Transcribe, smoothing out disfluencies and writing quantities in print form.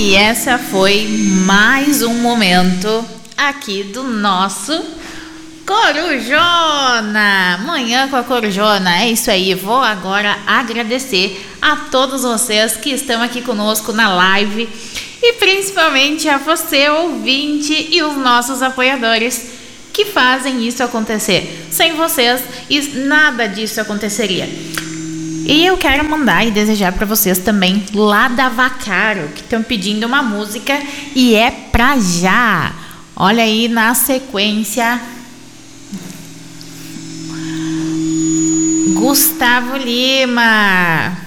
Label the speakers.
Speaker 1: E essa foi mais um momento aqui do nosso Corujona. Manhã com a Corujona, é isso aí. Vou agora agradecer a todos vocês que estão aqui conosco na live e principalmente a você, ouvinte, e os nossos apoiadores que fazem isso acontecer. Sem vocês, nada disso aconteceria. E eu quero mandar e desejar para vocês também lá da Vacaro, que estão pedindo uma música e é pra já. Olha aí na sequência, Gustavo Lima.